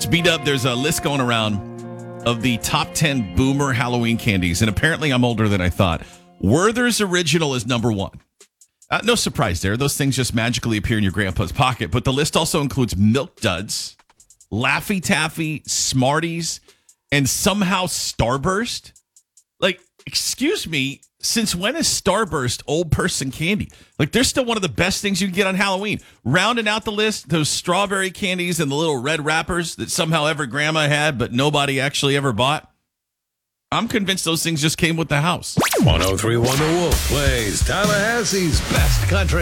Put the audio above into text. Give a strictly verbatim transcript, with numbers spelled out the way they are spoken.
B-Dub, there's a list going around of the top ten boomer Halloween candies, and apparently I'm older than I thought. Werther's Original is number one. Uh, no surprise there. Those things just magically appear in your grandpa's pocket. But the list also includes Milk Duds, Laffy Taffy, Smarties, and somehow Starburst. Like, excuse me, since when is Starburst old person candy? Like, they're still one of the best things you can get on Halloween. Rounding out the list, those strawberry candies and the little red wrappers that somehow every grandma had, but nobody actually ever bought. I'm convinced those things just came with the house. one oh three point one The Wolf plays Tallahassee's best country.